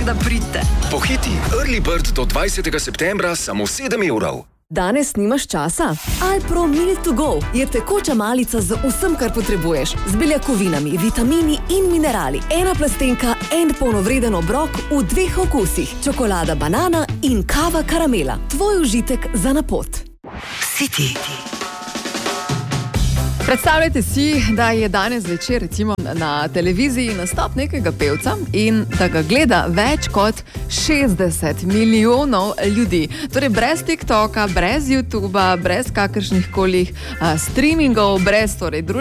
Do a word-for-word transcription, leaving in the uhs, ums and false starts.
Tako da pridite. Pohiti, Early Bird do dvajsetega septembra samo sedem evrov. Danes nimaš časa? Alpro Meal to Go je tekoča malica z vsem, kar potrebuješ. Z beljakovinami, vitamini in minerali. Ena plastenka, en polnovreden obrok v dveh okusih. Čokolada banana in kava karamela. Tvoj užitek za na pot. City. Predstavljajte si, da je danes večer recimo na televiziji nastop nekega pevca in da ga gleda več kot šestdeset milijonov ljudi. Torej brez TikToka, brez YouTuba, brez kakršnih koli uh, streamingov, brez torej družbe.